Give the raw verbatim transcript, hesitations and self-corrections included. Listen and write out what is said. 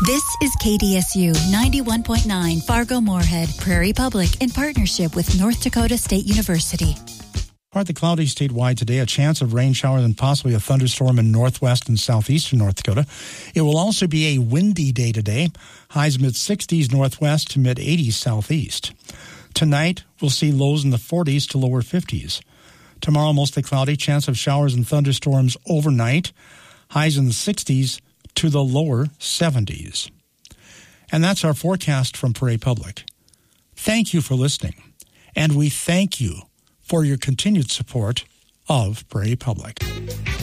This is K D S U ninety-one point nine Fargo-Moorhead, Prairie Public, in partnership with North Dakota State University. Partly cloudy statewide today, a chance of rain showers and possibly a thunderstorm in northwest and southeastern North Dakota. It will also be a windy day today, highs mid-sixties northwest to mid-eighties southeast. Tonight, we'll see lows in the forties to lower fifties. Tomorrow, mostly cloudy, chance of showers and thunderstorms overnight, highs in the sixties to the lower seventies. And that's our forecast from Prairie Public. Thank you for listening, and we thank you for your continued support of Prairie Public.